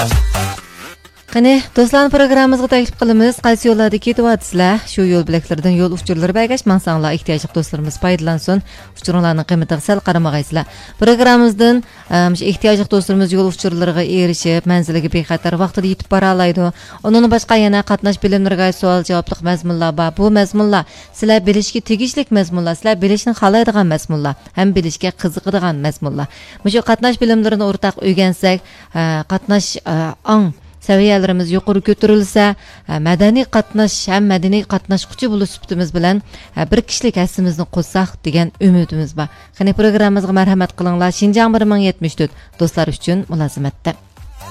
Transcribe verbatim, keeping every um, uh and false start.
Qani, dostlar programımızga taklif qilamiz. Qaysi yo'llarda ketyapsizlar? Shu yo'l bilaklaridan yo'l uchurlari baygash mansanglar ehtiyojli do'stlarimiz foydalansin. Uchurlarning qiymatiga sal qaramag'aysizlar. Programmamizdan shu ehtiyojli do'stlarimiz yo'l uchurlariga erishib, manziliga bexatar vaqtida yetib bora oladi. Undan boshqa yana qatnash bilimlariga savol javoblik mazmunlar bor. Bu mazmunlar sizlar bilishga tegishli mazmunlar, sizlar bilishni xohlaydigan mazmunlar, ham bilishga qiziqadigan mazmunlar. Shu qatnash bilimlarini o'rtaq o'rgansak, qatnash ang seviyelerimiz yuqori ko'tarilsa, madaniy qatnash ham madaniy qatnashquchi bo'lish sifatimiz bilan bir kishilik hissimizni qo'shsak degan umidimiz bor. Qani programmamizga marhamat qilinglar. Shinjang bir ming yetmish to'rt do'stlar uchun mulozimatda.